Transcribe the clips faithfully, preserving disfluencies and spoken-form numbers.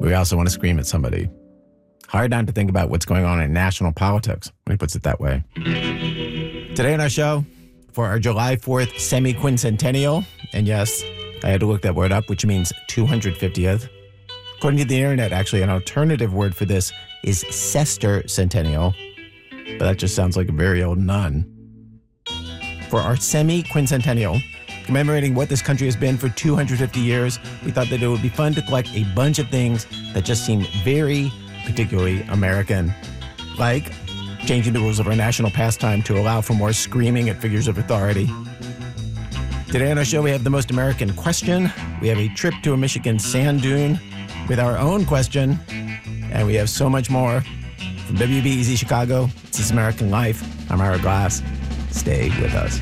We also want to scream at somebody. Hard not to think about what's going on in national politics when he puts it that way. Today on our show, for our July fourth semi-quincentennial, and yes, I had to look that word up, which means two hundred fiftieth. According to the internet, actually, an alternative word for this is sesquicentennial, but that just sounds like a very old nun. For our semi-quincentennial, commemorating what this country has been for two hundred fifty years, we thought that it would be fun to collect a bunch of things that just seem very particularly American, like changing the rules of our national pastime to allow for more screaming at figures of authority. Today on our show, we have the most American question. We have a trip to a Michigan sand dune with our own question, and we have so much more. From W B E Z Chicago, it's This American Life. I'm Ira Glass. Stay with us.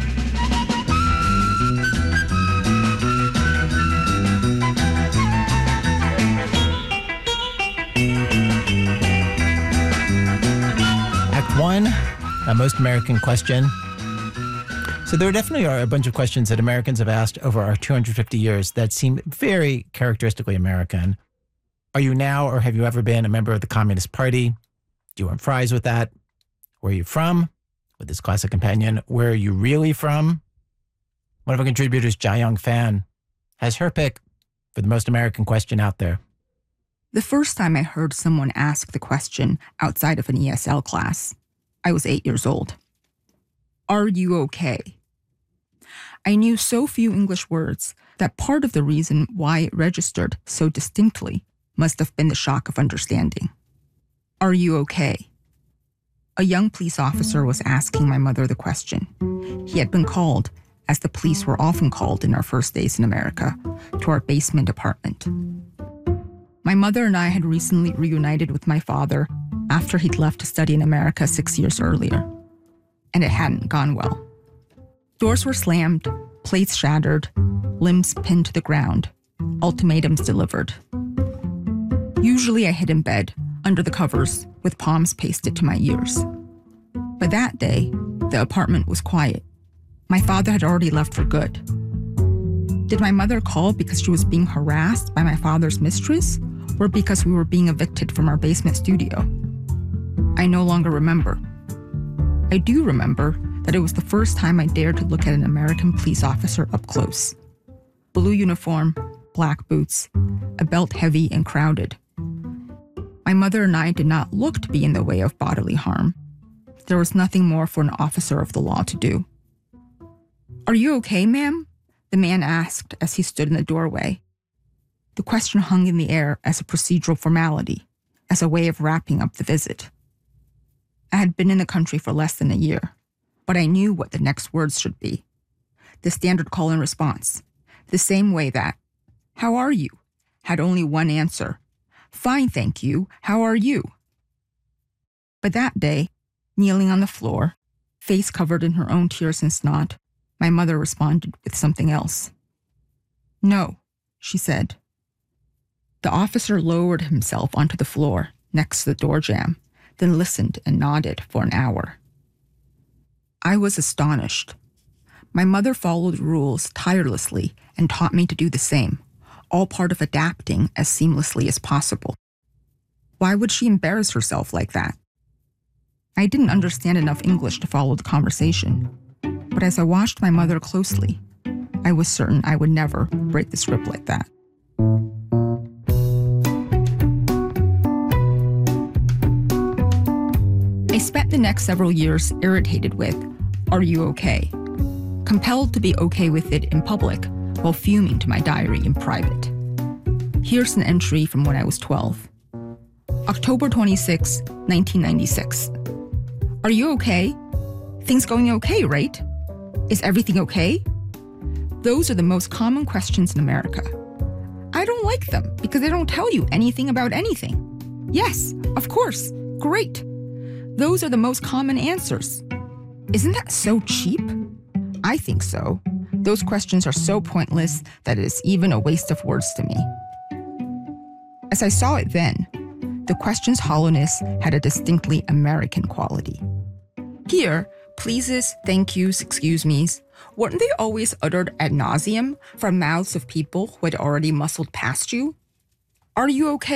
Act one, a most American question. So there definitely are a bunch of questions that Americans have asked over our two hundred fifty years that seem very characteristically American. Are you now or have you ever been a member of the Communist Party? Do you want fries with that? Where are you from? With this classic companion, where are you really from? One of our contributors, Jia-Young Fan, has her pick for the most American question out there. The first time I heard someone ask the question outside of an E S L class, I was eight years old. Are you okay? I knew so few English words that part of the reason why it registered so distinctly must have been the shock of understanding. Are you okay? A young police officer was asking my mother the question. He had been called, as the police were often called in our first days in America, to our basement apartment. My mother and I had recently reunited with my father after he'd left to study in America six years earlier, and it hadn't gone well. Doors were slammed, plates shattered, limbs pinned to the ground, ultimatums delivered. Usually I hid in bed, under the covers, with palms pasted to my ears. But that day, the apartment was quiet. My father had already left for good. Did my mother call because she was being harassed by my father's mistress, or because we were being evicted from our basement studio? I no longer remember. I do remember that it was the first time I dared to look at an American police officer up close. Blue uniform, black boots, a belt heavy and crowded. My mother and I did not look to be in the way of bodily harm. There was nothing more for an officer of the law to do. Are you okay, ma'am? The man asked as he stood in the doorway. The question hung in the air as a procedural formality, as a way of wrapping up the visit. I had been in the country for less than a year, but I knew what the next words should be. The standard call and response, the same way that, how are you, had only one answer. Fine, thank you. How are you? But that day, kneeling on the floor, face covered in her own tears and snot, my mother responded with something else. No, she said. The officer lowered himself onto the floor next to the door jamb, then listened and nodded for an hour. I was astonished. My mother followed rules tirelessly and taught me to do the same, all part of adapting as seamlessly as possible. Why would she embarrass herself like that? I didn't understand enough English to follow the conversation, but as I watched my mother closely, I was certain I would never break the script like that. I spent the next several years irritated with, are you okay? Compelled to be okay with it in public while fuming to my diary in private. Here's an entry from when I was twelve. October twenty-sixth, nineteen ninety-six. Are you okay? Things going okay, right? Is everything okay? Those are the most common questions in America. I don't like them because they don't tell you anything about anything. Yes, of course, great. Those are the most common answers. Isn't that so cheap? I think so. Those questions are so pointless that it is even a waste of words to me. As I saw it then, the question's hollowness had a distinctly American quality. Here, pleases, thank yous, excuse me's, weren't they always uttered ad nauseum from mouths of people who had already muscled past you? Are you okay?